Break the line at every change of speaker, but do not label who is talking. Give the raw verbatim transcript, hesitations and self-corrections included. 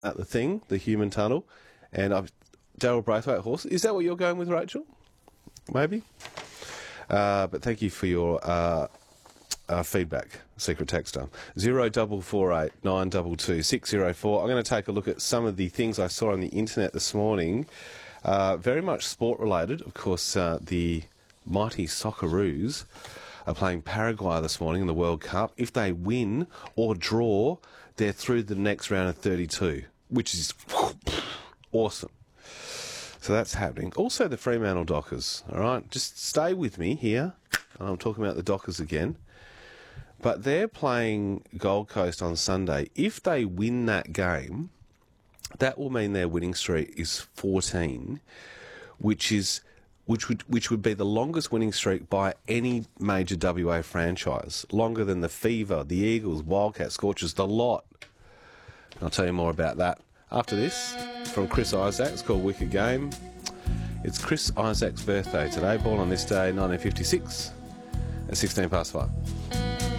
at the thing, the human tunnel, and I've Daryl Braithwaite horse. Is that what you're going with, Rachel? Maybe. Uh, but thank you for your uh, uh, feedback, secret texter. Zero double four eight nine double two six zero four. I'm going to take a look at some of the things I saw on the internet this morning. Uh, very much sport related. Of course, uh, the mighty Socceroos are playing Paraguay this morning in the World Cup. If they win or draw, they're through the next round of thirty-two, which is awesome. So that's happening. Also, the Fremantle Dockers, all right? Just stay with me here. I'm talking about the Dockers again. But they're playing Gold Coast on Sunday. If they win that game, that will mean their winning streak is fourteen, which is which would which would be the longest winning streak by any major W A franchise, longer than the Fever, the Eagles, Wildcats, Scorchers, the lot. I'll tell you more about that after this from Chris Isaac. It's called Wicked Game. It's Chris Isaac's birthday today, born on this day, nineteen fifty-six, at sixteen past five.